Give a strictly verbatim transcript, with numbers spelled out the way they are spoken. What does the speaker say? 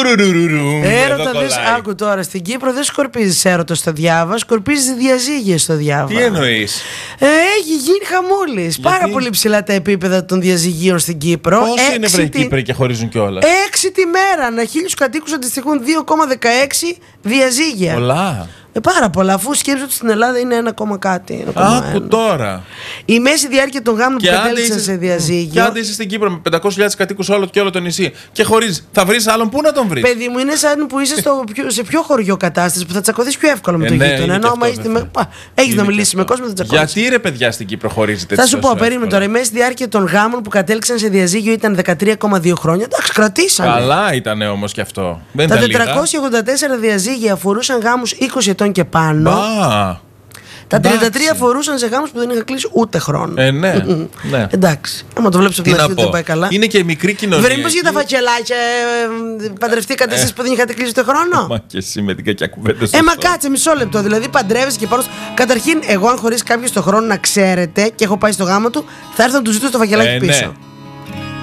Έρωτα δεν. Άκου τώρα, στην Κύπρο δεν σκορπίζει έρωτα στο διάβα, σκορπίζει διαζύγια στο διάβα. Τι εννοείς? Ε, έχει γίνει χαμούλης. Πάρα πολύ ψηλά τα επίπεδα των διαζυγίων στην Κύπρο. Πόσοι είναι βρε Κύπροι και χωρίζουν κιόλας? Έξι τη μέρα. Ανά χίλιους κατοίκους αντιστοιχούν δύο κόμμα δεκαέξι διαζύγια. Πολλά. Ε, πάρα πολλά, αφού σκέψω ότι στην Ελλάδα είναι ένα κόμμα κάτι. Άκου τώρα. Η μέση διάρκεια των γάμων που κατέληξαν σε διαζύγιο. Και αν είσαι στην Κύπρο με πεντακόσιες χιλιάδες κατοίκους όλο και όλο το νησί και χωρίζεις, θα βρεις άλλον πού να τον βρεις? Παιδί μου, είναι σαν που είσαι στο πιο, σε πιο χωριό κατάσταση που θα τσακωθείς πιο εύκολα με ε, τον ναι, γείτονα. Ενώ άμα έχεις να μιλήσεις με κόσμο, θα τσακωθείς. Γιατί ρε παιδιά στην Κύπρο χωρίζετε? Θα σου πω, περίμενε τώρα. Η μέση διάρκεια των γάμων που κατέληξαν σε διαζύγιο ήταν δεκατρία κόμμα δύο χρόνια. Εντάξει, κρατήσανε. Καλά ήταν όμως κι αυτό. Δεν τα τετρακόσια ογδόντα τέσσερα διαζύγια αφορούσαν γάμους είκοσι ετών και πάνω. Α, τα τριάντα τρία αφορούσαν σε γάμους που δεν είχαν κλείσει ούτε χρόνο. Ε, ναι, ναι. Εντάξει. Άμα το βλέπεις από την αρχή δεν πάει καλά. Είναι και μικρή κοινωνία. Βρε, μήπως για τα φακελάκια ε, παντρευτήκατε εσείς που δεν είχατε κλείσει ούτε χρόνο? Μα και εσύ με την κακιά κουβέντα. Ε, μα κάτσε μισό λεπτό. Δηλαδή παντρεύεσαι και πάνω. Καταρχήν, εγώ αν χωρίσει κάποιο το χρόνο να ξέρετε και έχω πάει στο γάμο του, θα έρθω να του ζητήσω το φακελάκι ε, πίσω. Ναι.